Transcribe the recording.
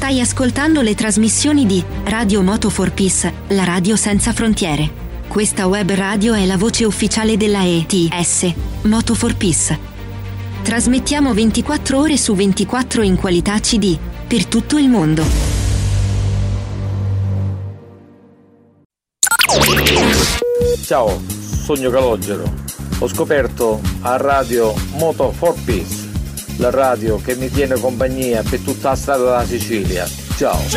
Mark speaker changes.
Speaker 1: Stai ascoltando le trasmissioni di Radio Moto for Peace, la radio senza frontiere. Questa web radio è la voce ufficiale della ETS, Moto for Peace. Trasmettiamo 24 ore su 24 in qualità CD, per tutto il mondo.
Speaker 2: Ciao, sogno Calogero. Ho scoperto a radio Moto for Peace, la radio che mi tiene compagnia per tutta la strada della Sicilia. Ciao.